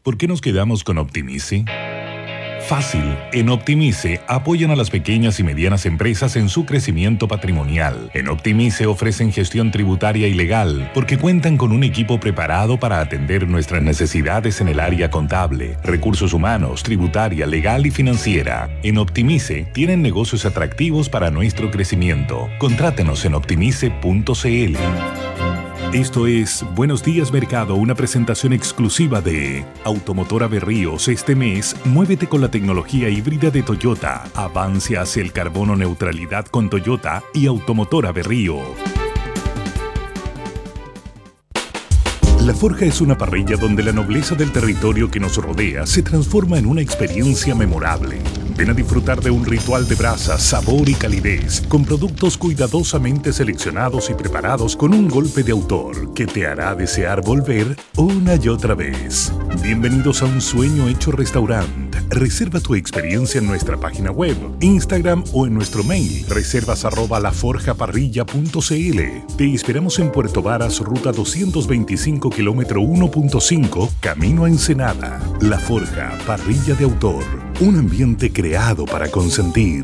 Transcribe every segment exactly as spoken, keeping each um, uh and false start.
¿Por qué nos quedamos con Optimice? Fácil. En Optimice apoyan a las pequeñas y medianas empresas en su crecimiento patrimonial. En Optimice ofrecen gestión tributaria y legal porque cuentan con un equipo preparado para atender nuestras necesidades en el área contable, recursos humanos, tributaria, legal y financiera. En Optimice tienen negocios atractivos para nuestro crecimiento. Contrátenos en optimice punto c l. Esto es Buenos Días Mercado, una presentación exclusiva de Automotora Berríos. Este mes, muévete con la tecnología híbrida de Toyota. Avance hacia el carbono neutralidad con Toyota y Automotora Berrío. La Forja es una parrilla donde la nobleza del territorio que nos rodea se transforma en una experiencia memorable. Ven a disfrutar de un ritual de brasas, sabor y calidez, con productos cuidadosamente seleccionados y preparados con un golpe de autor que te hará desear volver una y otra vez. Bienvenidos a un sueño hecho restaurante. Reserva tu experiencia en nuestra página web, Instagram o en nuestro mail, reservas arroba laforjaparrilla punto c l. Te esperamos en Puerto Varas, ruta doscientos veinticinco, kilómetro uno punto cinco, camino a Ensenada. La Forja, parrilla de autor. Un ambiente creado para consentir.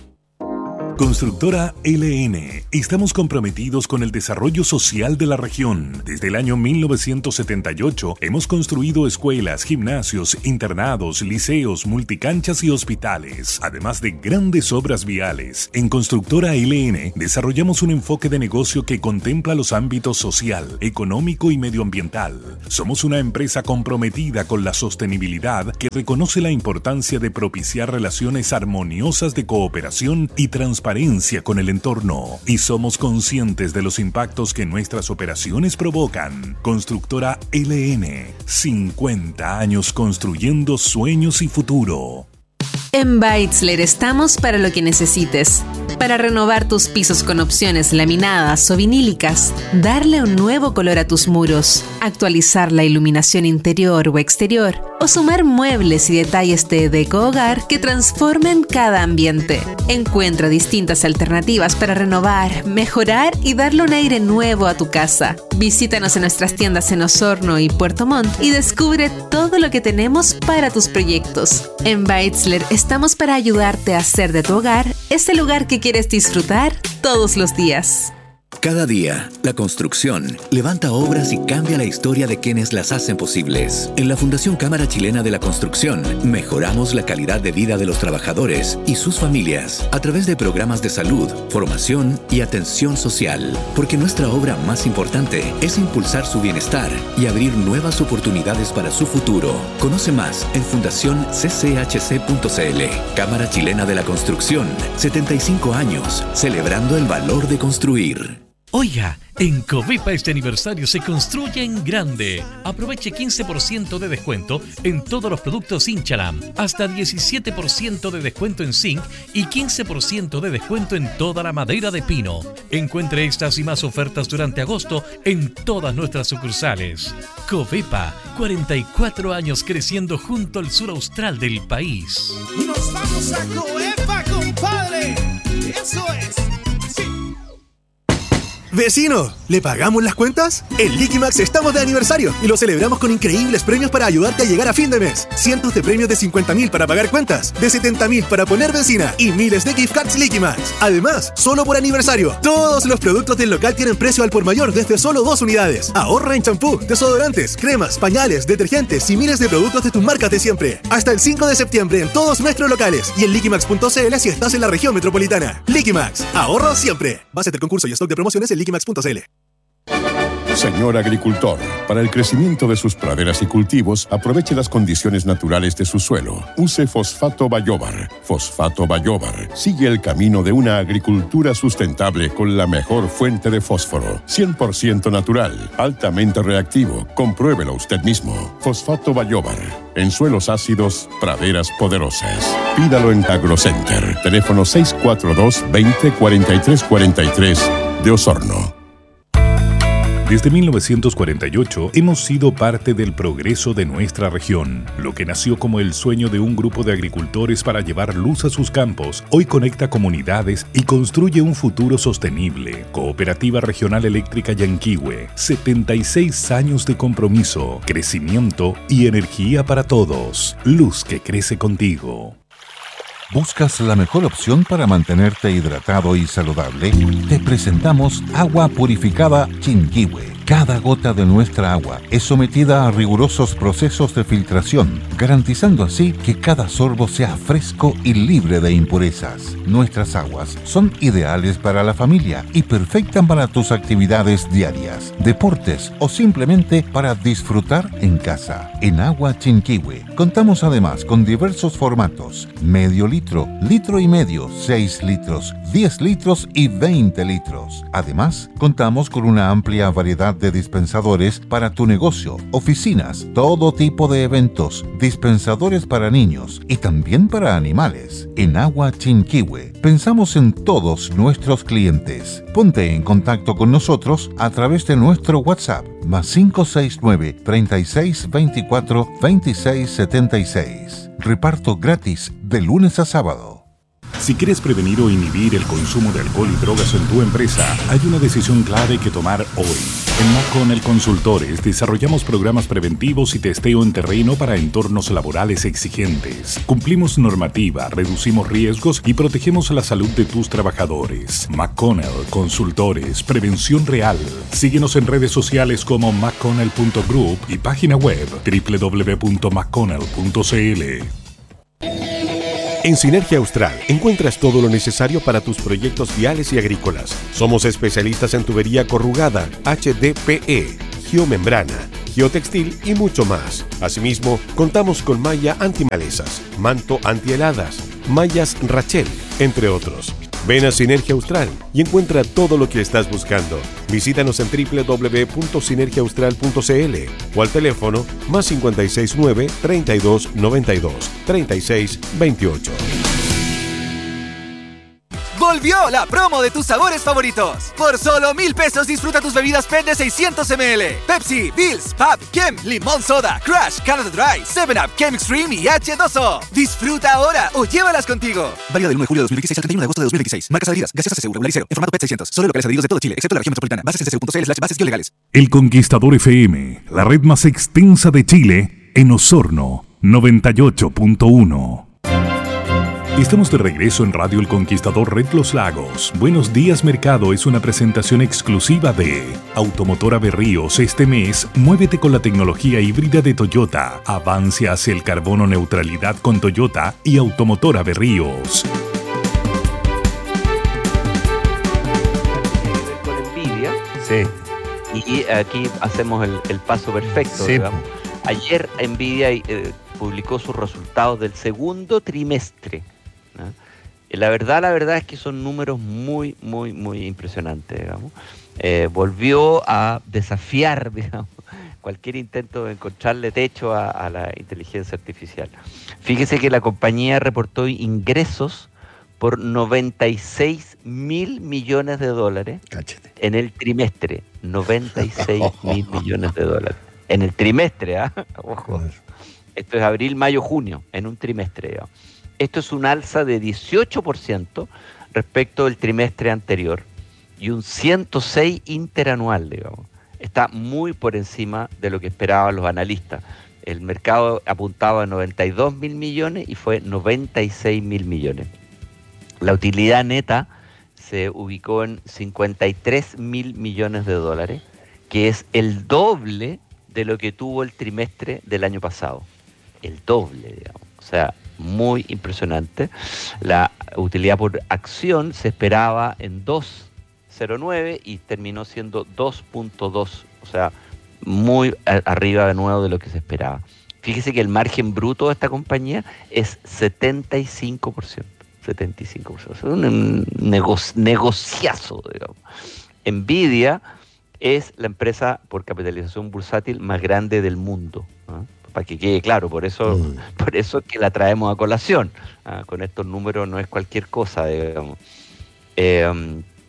Constructora L N. Estamos comprometidos con el desarrollo social de la región. Desde el año mil novecientos setenta y ocho hemos construido escuelas, gimnasios, internados, liceos, multicanchas y hospitales, además de grandes obras viales. En Constructora L N desarrollamos un enfoque de negocio que contempla los ámbitos social, económico y medioambiental. Somos una empresa comprometida con la sostenibilidad que reconoce la importancia de propiciar relaciones armoniosas de cooperación y transparencia con el entorno, y somos conscientes de los impactos que nuestras operaciones provocan. Constructora L N, cincuenta años construyendo sueños y futuro. En Beitzler estamos para lo que necesites. Para renovar tus pisos con opciones laminadas o vinílicas, darle un nuevo color a tus muros, actualizar la iluminación interior o exterior, o sumar muebles y detalles de deco hogar que transformen cada ambiente. Encuentra distintas alternativas para renovar, mejorar y darle un aire nuevo a tu casa. Visítanos en nuestras tiendas en Osorno y Puerto Montt y descubre todo lo que tenemos para tus proyectos. En Beitzler estamos para ayudarte a hacer de tu hogar ese lugar que quieres disfrutar todos los días. Cada día, la construcción levanta obras y cambia la historia de quienes las hacen posibles. En la Fundación Cámara Chilena de la Construcción, mejoramos la calidad de vida de los trabajadores y sus familias a través de programas de salud, formación y atención social. Porque nuestra obra más importante es impulsar su bienestar y abrir nuevas oportunidades para su futuro. Conoce más en fundación c c h c punto c l. Cámara Chilena de la Construcción, setenta y cinco años, celebrando el valor de construir. Oiga, en Covepa este aniversario se construye en grande. Aproveche quince por ciento de descuento en todos los productos Inchalam, hasta diecisiete por ciento de descuento en zinc y quince por ciento de descuento en toda la madera de pino. Encuentre estas y más ofertas durante agosto en todas nuestras sucursales. Covepa, cuarenta y cuatro años creciendo junto al sur austral del país. ¡Nos vamos a Covepa, compadre! ¡Eso es! ¡Vecino! ¿Le pagamos las cuentas? En Liquimax estamos de aniversario y lo celebramos con increíbles premios para ayudarte a llegar a fin de mes. Cientos de premios de cincuenta mil para pagar cuentas, de setenta mil para poner benzina y miles de gift cards Liquimax. Además, solo por aniversario, todos los productos del local tienen precio al por mayor desde solo dos unidades. Ahorra en champú, desodorantes, cremas, pañales, detergentes y miles de productos de tus marcas de siempre. Hasta el cinco de septiembre en todos nuestros locales y en liquimax punto c l si estás en la región metropolitana. Liquimax, ahorro siempre. Base del concurso y stock de promociones en liquimax punto c l. Señor agricultor, para el crecimiento de sus praderas y cultivos, aproveche las condiciones naturales de su suelo. Use Fosfato Bayobar. Fosfato Bayobar sigue el camino de una agricultura sustentable con la mejor fuente de fósforo. cien por ciento natural, altamente reactivo. Compruébelo usted mismo. Fosfato Bayobar. En suelos ácidos, praderas poderosas. Pídalo en AgroCenter. Teléfono seis cuatro dos, veinte, cuarenta y tres cuarenta y tres de Osorno. Desde mil novecientos cuarenta y ocho hemos sido parte del progreso de nuestra región. Lo que nació como el sueño de un grupo de agricultores para llevar luz a sus campos, hoy conecta comunidades y construye un futuro sostenible. Cooperativa Regional Eléctrica Yanquihue, setenta y seis años de compromiso, crecimiento y energía para todos. Luz que crece contigo. ¿Buscas la mejor opción para mantenerte hidratado y saludable? Te presentamos Agua Purificada Chinquihue. Cada gota de nuestra agua es sometida a rigurosos procesos de filtración, garantizando así que cada sorbo sea fresco y libre de impurezas. Nuestras aguas son ideales para la familia y perfectas para tus actividades diarias, deportes o simplemente para disfrutar en casa. En Agua Chinquihue contamos además con diversos formatos: medio litro, litro y medio, seis litros, diez litros y veinte litros. Además, contamos con una amplia variedad de dispensadores para tu negocio, oficinas, todo tipo de eventos, dispensadores para niños y también para animales. En Agua Chinquihue pensamos en todos nuestros clientes. Ponte en contacto con nosotros a través de nuestro WhatsApp más cinco seis nueve, treinta y seis, veinticuatro, veintiséis, setenta y seis. Reparto gratis de lunes a sábado. Si quieres prevenir o inhibir el consumo de alcohol y drogas en tu empresa, hay una decisión clave que tomar hoy. En McConnell Consultores desarrollamos programas preventivos y testeo en terreno para entornos laborales exigentes. Cumplimos normativa, reducimos riesgos y protegemos la salud de tus trabajadores. McConnell Consultores, prevención real. Síguenos en redes sociales como mcconnell punto group y página web doble u doble u doble u punto mcconnell punto c l. En Sinergia Austral encuentras todo lo necesario para tus proyectos viales y agrícolas. Somos especialistas en tubería corrugada, H D P E, geomembrana, geotextil y mucho más. Asimismo, contamos con malla antimalezas, manto antiheladas, mallas Rachel, entre otros. Ven a Sinergia Austral y encuentra todo lo que estás buscando. Visítanos en doble u doble u doble u punto sinergia austral punto c l o al teléfono más cinco seis nueve, treinta y dos, noventa y dos, treinta y seis, veintiocho. ¡Volvió la promo de tus sabores favoritos! Por solo mil pesos disfruta tus bebidas P E T de seiscientos mililitros. Pepsi, Bills, Pab, Kem, Limón Soda, Crush, Canada Dry, seven up, Kem Extreme y H dos O. Disfruta ahora o llévalas contigo. Válida del uno de julio de dos mil veintiséis al treinta y uno de agosto de dos mil veintiséis. Marcas adheridas. Gaseosa C C U regular y cero. En formato P E T seiscientos. Solo locales adheridos de todo Chile, excepto la región metropolitana. Bases c c u punto c l slash bases legales. El Conquistador F M, la red más extensa de Chile, en Osorno, noventa y ocho punto uno. Estamos de regreso en Radio El Conquistador Red Los Lagos. Buenos días Mercado es una presentación exclusiva de Automotora Berríos. Este mes, muévete con la tecnología híbrida de Toyota. Avance hacia el carbono neutralidad con Toyota y Automotora Berríos. Con Nvidia. Sí. Y aquí hacemos el, el paso perfecto, sí. digamos. Ayer Nvidia eh, publicó sus resultados del segundo trimestre. ¿no? La verdad, la verdad es que son números muy, muy, muy impresionantes, digamos. Eh, volvió a desafiar, digamos, cualquier intento de encontrarle techo a, a la inteligencia artificial. Fíjese que la compañía reportó ingresos por noventa y seis mil millones de dólares Cáchate. en el trimestre. noventa y seis mil millones de dólares. En el trimestre, ¿ah? ¿eh? Ojo. Esto es abril, mayo, junio, en un trimestre, digamos. Esto es un alza de dieciocho por ciento respecto del trimestre anterior y un ciento seis interanual, digamos. Está muy por encima de lo que esperaban los analistas. El mercado apuntaba a noventa y dos mil millones y fue noventa y seis mil millones. La utilidad neta se ubicó en cincuenta y tres mil millones de dólares, que es el doble de lo que tuvo el trimestre del año pasado. El doble, digamos. O sea, muy impresionante. La utilidad por acción se esperaba en dos punto cero nueve y terminó siendo dos punto dos, o sea, muy a- arriba de nuevo de lo que se esperaba. Fíjese que el margen bruto de esta compañía es setenta y cinco por ciento. setenta y cinco por ciento. Es un negocio, negociazo, digamos. Nvidia es la empresa por capitalización bursátil más grande del mundo, ¿no? Para que quede claro, por eso, mm. por eso es que la traemos a colación. ¿Ah? Con estos números no es cualquier cosa, digamos. Eh,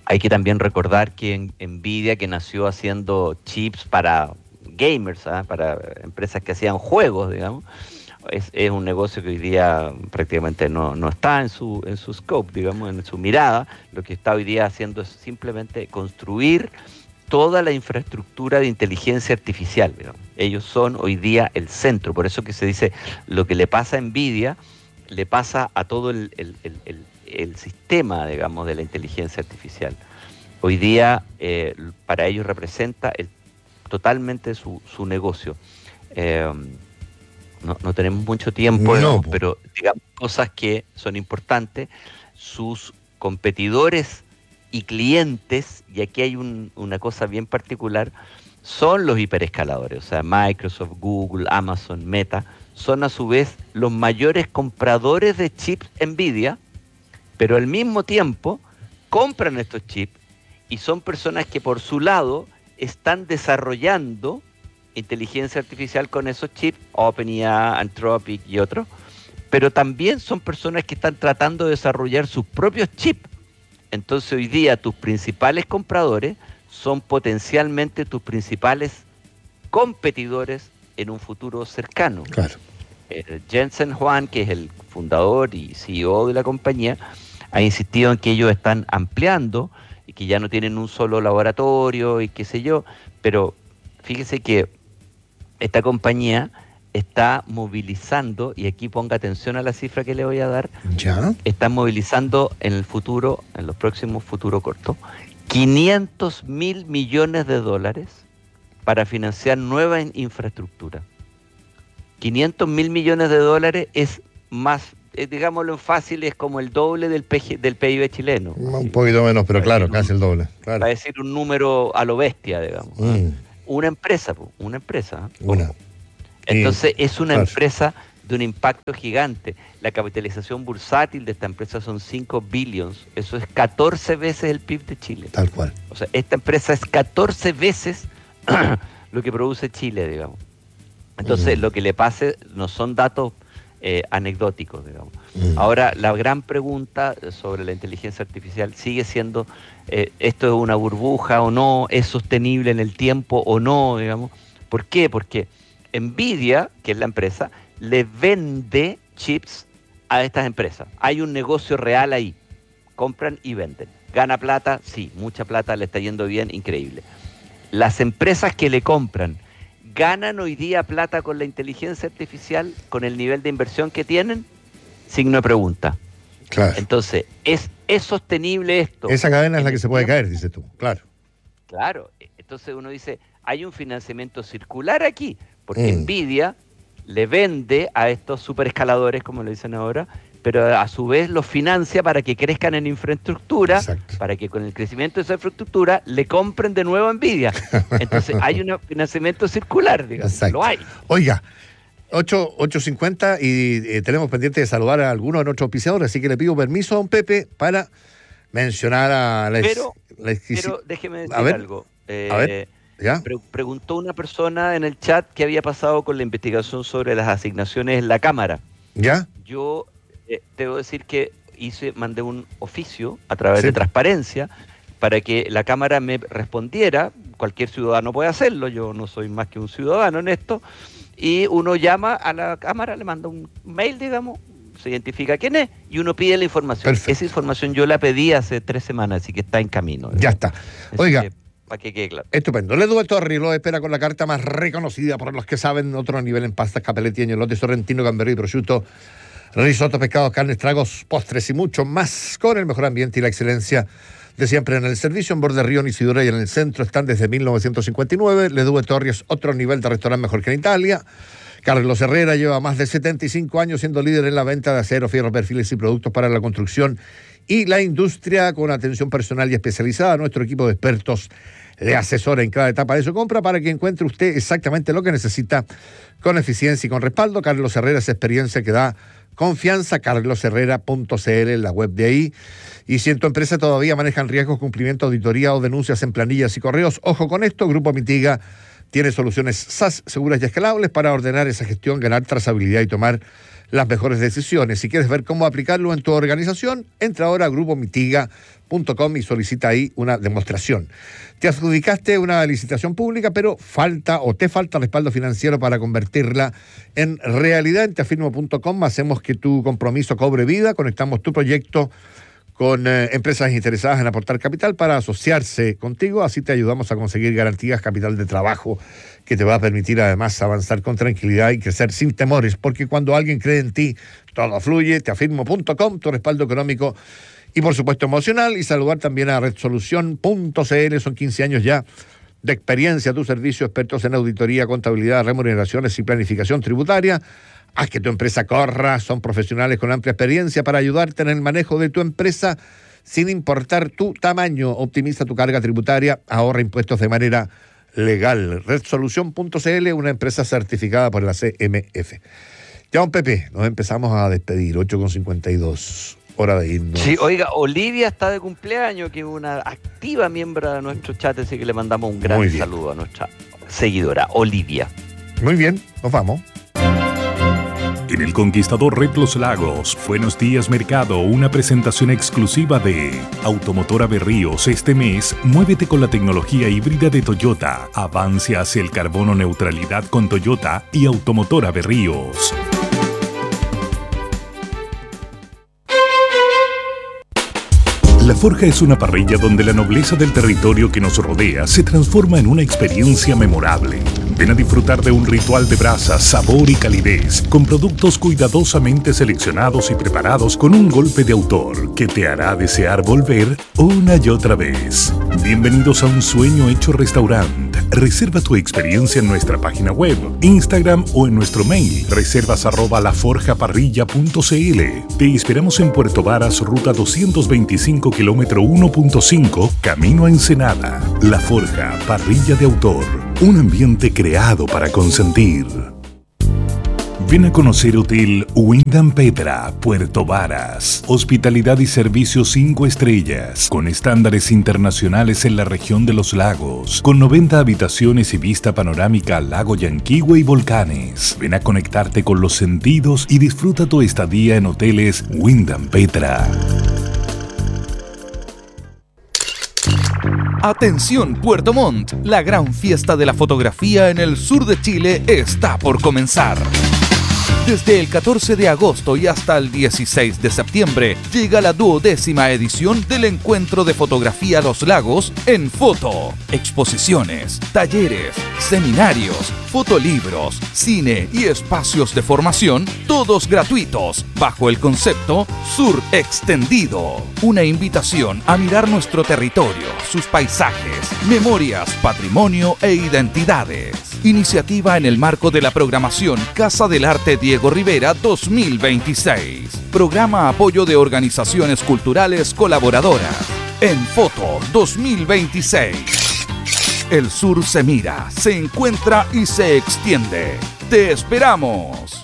Hay que también recordar que en, Nvidia, que nació haciendo chips para gamers, ¿eh? para empresas que hacían juegos, digamos, es, es un negocio que hoy día prácticamente no, no está en su, en su scope, digamos, en su mirada. Lo que está hoy día haciendo es simplemente construir toda la infraestructura de inteligencia artificial, digamos. Ellos son hoy día el centro, por eso que se dice, lo que le pasa a Nvidia, le pasa a todo el, el, el, el, el sistema, digamos, de la inteligencia artificial. Hoy día, eh, para ellos representa el, totalmente su, su negocio. Eh, no, no tenemos mucho tiempo, no, digamos, pero digamos cosas que son importantes. Sus competidores y clientes, y aquí hay un, una cosa bien particular, son los hiperescaladores, o sea, Microsoft, Google, Amazon, Meta, son a su vez los mayores compradores de chips Nvidia, pero al mismo tiempo compran estos chips y son personas que por su lado están desarrollando inteligencia artificial con esos chips, OpenAI, Anthropic y otros, pero también son personas que están tratando de desarrollar sus propios chips. Entonces hoy día tus principales compradores son potencialmente tus principales competidores en un futuro cercano. Claro. Eh, Jensen Huang, que es el fundador y C E O de la compañía, ha insistido en que ellos están ampliando y que ya no tienen un solo laboratorio y qué sé yo, pero fíjese que esta compañía está movilizando, y aquí ponga atención a la cifra que le voy a dar, ¿ya? Está movilizando en el futuro, en los próximos futuros cortos, quinientos mil millones de dólares para financiar nueva infraestructura. quinientos mil millones de dólares es más, eh, digámoslo en fácil, es como el doble del, P G, del P I B chileno. Un ¿sí? poquito menos, pero claro, un, casi el doble. Claro. Va a decir un número a lo bestia, digamos. Mm. Una empresa, una empresa. Una. Entonces y, es una claro. empresa de un impacto gigante. La capitalización bursátil de esta empresa son cinco billones. Eso es catorce veces el P I B de Chile. Tal cual. O sea, esta empresa es catorce veces lo que produce Chile, digamos. Entonces, mm. lo que le pase no son datos eh, anecdóticos, digamos. Mm. Ahora, la gran pregunta sobre la inteligencia artificial sigue siendo, eh, ¿esto es una burbuja o no? ¿Es sostenible en el tiempo o no, digamos? ¿Por qué? Porque Nvidia, que es la empresa, le vende chips a estas empresas. Hay un negocio real ahí. Compran y venden. ¿Gana plata? Sí, mucha plata, le está yendo bien, increíble. Las empresas que le compran, ¿ganan hoy día plata con la inteligencia artificial, con el nivel de inversión que tienen? Signo de pregunta. Claro. Entonces, ¿es, ¿es sostenible esto? Esa cadena es la que se puede caer, dices tú. Claro. Claro. Entonces uno dice, hay un financiamiento circular aquí, porque mm. Nvidia le vende a estos superescaladores, como le dicen ahora, pero a su vez los financia para que crezcan en infraestructura, exacto, para que con el crecimiento de esa infraestructura le compren de nuevo a Nvidia. Entonces hay un financiamiento circular, digamos, exacto, lo hay. Oiga, ocho cincuenta y eh, tenemos pendiente de saludar a algunos de nuestros auspiciadores, así que le pido permiso a don Pepe para mencionar a la... Pero, la pero déjeme decir a ver, algo. Eh, a ver, ¿ya? Pre preguntó una persona en el chat qué había pasado con la investigación sobre las asignaciones en la Cámara. ¿Ya? Yo... Eh, debo decir que hice, mandé un oficio a través sí. de Transparencia para que la Cámara me respondiera. Cualquier ciudadano puede hacerlo, yo no soy más que un ciudadano en esto, y uno llama a la Cámara, le manda un mail, digamos, se identifica quién es y uno pide la información. Perfecto. Esa información yo la pedí hace tres semanas, así que está en camino. Ya está. Oiga, que, para que quede claro. Estupendo. Ledo Torri lo espera con la carta más reconocida por los que saben, otro nivel en pastas, capelletti, añolote, sorrentino, gamberro y prosciutto, risotto, pescados, carnes, tragos, postres y mucho más, con el mejor ambiente y la excelencia de siempre en el servicio. En Borde Río, Isidora y en el centro están desde mil novecientos cincuenta y nueve. Le Due Torres, otro nivel de restaurante mejor que en Italia. Carlos Herrera lleva más de setenta y cinco años siendo líder en la venta de acero, fierro, perfiles y productos para la construcción y la industria, con atención personal y especializada. Nuestro equipo de expertos le asesora en cada etapa de su compra para que encuentre usted exactamente lo que necesita, con eficiencia y con respaldo. Carlos Herrera es experiencia que da confianza. carlos herrera punto c l, la web de ahí. Y si en tu empresa todavía manejan riesgos, cumplimiento, auditoría o denuncias en planillas y correos, ojo con esto. Grupo Mitiga tiene soluciones S A S seguras y escalables para ordenar esa gestión, ganar trazabilidad y tomar las mejores decisiones. Si quieres ver cómo aplicarlo en tu organización, entra ahora a grupo mitiga punto com y solicita ahí una demostración. Te adjudicaste una licitación pública, pero falta o te falta respaldo financiero para convertirla en realidad. En teafirmo punto com hacemos que tu compromiso cobre vida, conectamos tu proyecto con eh, empresas interesadas en aportar capital para asociarse contigo, así te ayudamos a conseguir garantías, capital de trabajo, que te va a permitir además avanzar con tranquilidad y crecer sin temores, porque cuando alguien cree en ti, todo fluye. teafirmo punto com, tu respaldo económico y por supuesto emocional. Y saludar también a redsolución punto c l, son quince años ya de experiencia a tu servicio, expertos en auditoría, contabilidad, remuneraciones y planificación tributaria. Haz que tu empresa corra, son profesionales con amplia experiencia para ayudarte en el manejo de tu empresa sin importar tu tamaño. Optimiza tu carga tributaria, ahorra impuestos de manera legal. redsolución punto c l, una empresa certificada por la C M F. Ya, don Pepe, nos empezamos a despedir, ocho con cincuenta y dos. Hora de irnos. Sí, oiga, Olivia está de cumpleaños, que es una activa miembro de nuestro chat, así que le mandamos un gran saludo a nuestra seguidora, Olivia. Muy bien, nos vamos. En el Conquistador Red Los Lagos, Buenos Días Mercado, una presentación exclusiva de Automotora Berríos. Este mes, muévete con la tecnología híbrida de Toyota. Avance hacia el carbono neutralidad con Toyota y Automotora Berríos. La Forja es una parrilla donde la nobleza del territorio que nos rodea se transforma en una experiencia memorable. Ven a disfrutar de un ritual de brasas, sabor y calidez, con productos cuidadosamente seleccionados y preparados con un golpe de autor que te hará desear volver una y otra vez. Bienvenidos a un sueño hecho restaurante. Reserva tu experiencia en nuestra página web, Instagram o en nuestro mail, reservas arroba laforjaparrilla punto c l. Te esperamos en Puerto Varas, ruta doscientos veinticinco, kilómetro uno punto cinco, camino a Ensenada. La Forja, parrilla de autor, un ambiente creado para consentir. Ven a conocer Hotel Wyndham Petra, Puerto Varas. Hospitalidad y servicios cinco estrellas, con estándares internacionales en la región de los lagos, con noventa habitaciones y vista panorámica al lago Yanquihue y volcanes. Ven a conectarte con los sentidos y disfruta tu estadía en Hoteles Wyndham Petra. Atención Puerto Montt, la gran fiesta de la fotografía en el sur de Chile está por comenzar. Desde el catorce de agosto y hasta el dieciséis de septiembre llega la duodécima edición del Encuentro de Fotografía Los Lagos en Foto. Exposiciones, talleres, seminarios, fotolibros, cine y espacios de formación, todos gratuitos, bajo el concepto Sur Extendido. Una invitación a mirar nuestro territorio, sus paisajes, memorias, patrimonio e identidades. Iniciativa en el marco de la programación Casa del Arte Diego Rivera dos mil veintiséis. Programa apoyo de organizaciones culturales colaboradoras. En Foto dos mil veintiséis. El sur se mira, se encuentra y se extiende. ¡Te esperamos!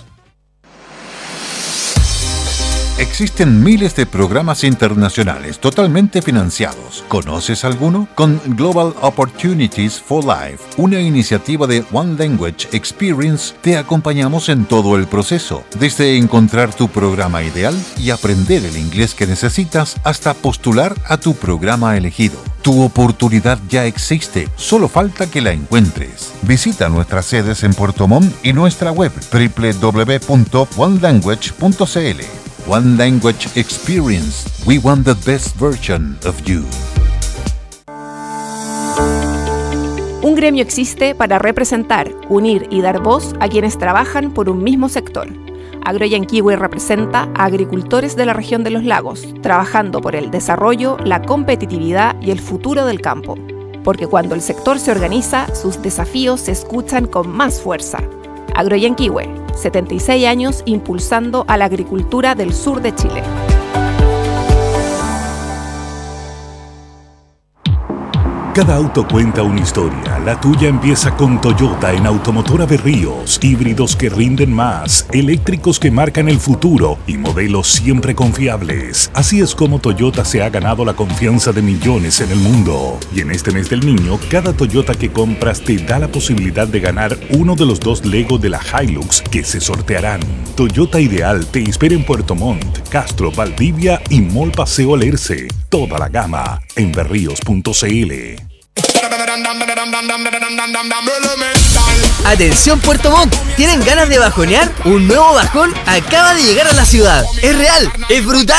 Existen miles de programas internacionales totalmente financiados. ¿Conoces alguno? Con Global Opportunities for Life, una iniciativa de One Language Experience, te acompañamos en todo el proceso, desde encontrar tu programa ideal y aprender el inglés que necesitas hasta postular a tu programa elegido. Tu oportunidad ya existe, solo falta que la encuentres. Visita nuestras sedes en Puerto Montt y nuestra web doble u doble u doble u punto one language punto c l. One Language Experience. We want the best version of you. Un gremio existe para representar, unir y dar voz a quienes trabajan por un mismo sector. Agroyanquihue representa a agricultores de la región de los lagos, trabajando por el desarrollo, la competitividad y el futuro del campo. Porque cuando el sector se organiza, sus desafíos se escuchan con más fuerza. Agroyanquihue, setenta y seis años impulsando a la agricultura del sur de Chile. Cada auto cuenta una historia. La tuya empieza con Toyota en Automotora Berríos. Híbridos que rinden más, eléctricos que marcan el futuro y modelos siempre confiables. Así es como Toyota se ha ganado la confianza de millones en el mundo. Y en este mes del niño, cada Toyota que compras te da la posibilidad de ganar uno de los dos Lego de la Hilux que se sortearán. Toyota Ideal te espera en Puerto Montt, Castro, Valdivia y Mall Paseo Alerce. Toda la gama en berríos punto cl. Atención Puerto Montt, ¿tienen ganas de bajonear? Un nuevo bajón acaba de llegar a la ciudad. Es real, es brutal.